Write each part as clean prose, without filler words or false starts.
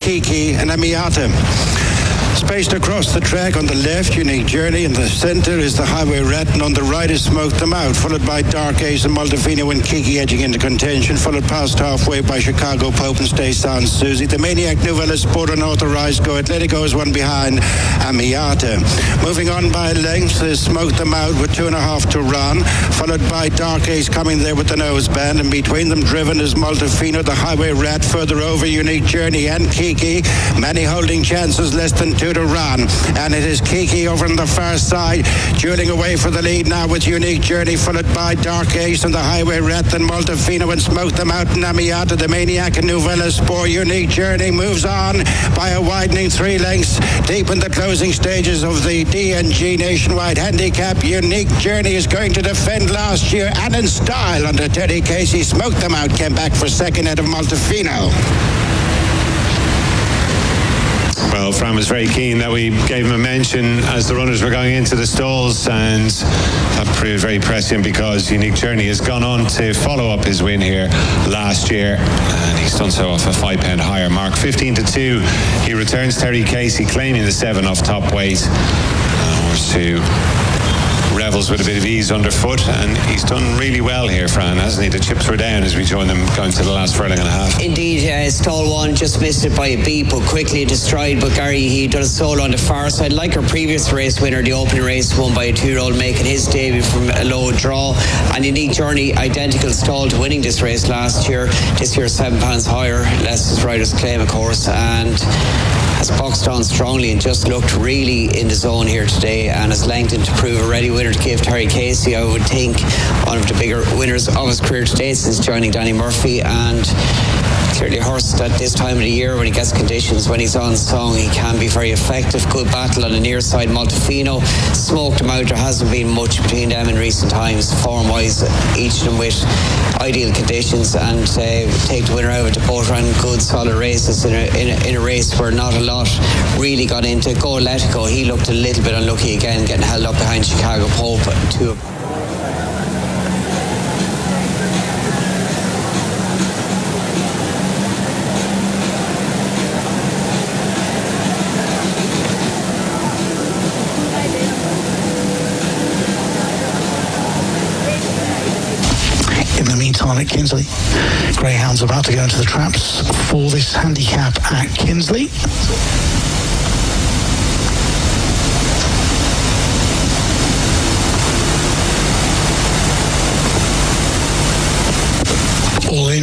Kiki and Amiata. Spaced across the track on the left, Unique Journey. In the center is the Highway Rat, and on the right is Smoke Them Out, followed by Dark Ace and Moldavino and Kiki edging into contention, followed past halfway by Chicago Pope and Stay Sans Susie. The Maniac Nouvelle Sport Unauthorized Go Atletico is one behind Amiata. Moving on by lengths is Smoke Them Out with 2.5 to run, followed by Dark Ace coming there with the nose band, and between them driven is Moldavino, the Highway Rat, further over Unique Journey and Kiki. Many holding chances, less than 2 to run, and it is Kiki over on the far side, dueling away for the lead now with Unique Journey, followed by Dark Ace and the Highway Rat, then Moldavino and Smoke Them Out and Amiata. The Maniac and Nouvelle Sport. Unique Journey moves on by a widening 3 lengths deep in the closing stages of the DNG Nationwide Handicap. Unique Journey is going to defend last year and in style under Teddy Casey. Smoke Them Out came back for second ahead of Moldavino. Well, Fran was very keen that we gave him a mention as the runners were going into the stalls, and that proved very prescient because Unique Journey has gone on to follow up his win here last year, and he's done so off a £5 higher mark. 15-2, he returns Terry Casey, claiming the 7 off top weight. Horse 2 revels with a bit of ease underfoot, and he's done really well here, Fran, hasn't he? The chips were down as we joined them going to the last furlong and a half. Indeed, stall 1 just missed it by a beat, but quickly into stride. But Gary, he does a solo on the far side, like our previous race winner, the opening race won by a 2-year-old, making his debut from a low draw. And Unique Journey, identical stall to winning this race last year. This year £7 higher, less his rider's claim, of course, and has boxed on strongly and just looked really in the zone here today, and has lengthened to prove a ready winner to give Terry Casey, I would think, one of the bigger winners of his career today since joining Danny Murphy. And clearly a horse that this time of the year, when he gets conditions, when he's on song, he can be very effective. Good battle on the near side. Moldavino smoked him out. There hasn't been much between them in recent times, form wise, each of them with ideal conditions, and take the winner out of the boat. Ran good solid races in a race where not a lot really got into. Go Atletico, he looked a little bit unlucky again, getting held up behind Chicago Pope. Two of at Kinsley. Greyhound's about to go into the traps for this handicap at Kinsley. All in.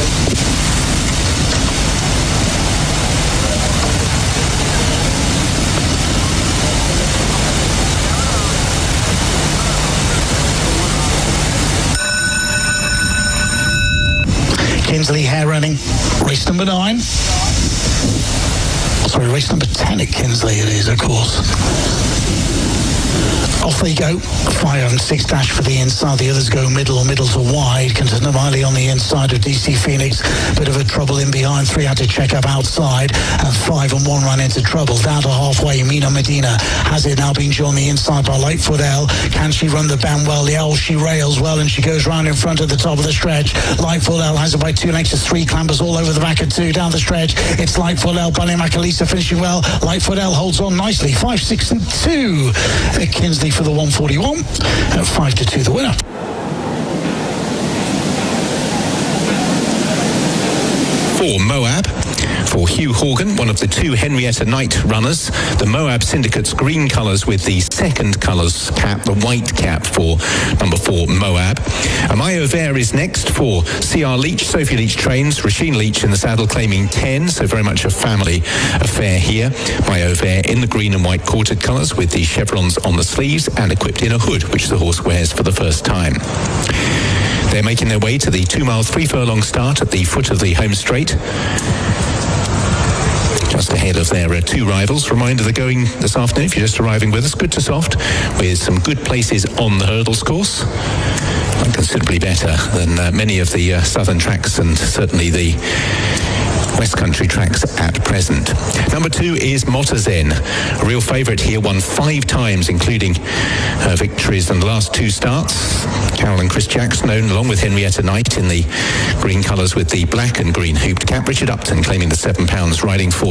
Kinsley hair running, race number 9. Sorry, race number 10 at Kinsley it is, of course. Off they go. 5 and 6 dash for the inside. The others go middle to wide. Contender Miley on the inside of DC Phoenix. Bit of a trouble in behind. 3 had to check up outside. And 5 and 1 ran into trouble. Down to halfway. Mina Medina has it now being joined on the inside by Lightfoot L. Can she run the band well? The L, she rails well, and she goes round in front at the top of the stretch. Lightfoot L has it by 2 lengths to 3. Clambers all over the back of 2 down the stretch. It's Lightfoot L. Bunny Macalisa finishing well. Lightfoot L holds on nicely. 5, 6 and 2 at Kinsley for the 141. At 5-2 the winner. For Moab, for Hugh Horgan, one of the 2 Henrietta Knight runners, the Moab Syndicate's green colours with the second colours cap, the white cap for number 4 Moab. Amayo Vare is next for CR Leach. Sophie Leach trains. Rasheen Leach in the saddle claiming 10, so very much a family affair here. Amayo Vare in the green and white quartered colours with the chevrons on the sleeves and equipped in a hood, which the horse wears for the first time. They're making their way to the 2 mile 3 furlong start at the foot of the home straight. Just ahead of their 2 rivals. Reminder, they're going this afternoon, if you're just arriving with us, good to soft, with some good places on the hurdles course. And considerably better than many of the southern tracks and certainly the West Country tracks at present. Number 2 is Motazen, a real favourite here, won 5 times, including victories in the last 2 starts. Carol and Chris Jackson known along with Henrietta Knight in the green colours with the black and green hooped cap. Richard Upton claiming the £7, riding for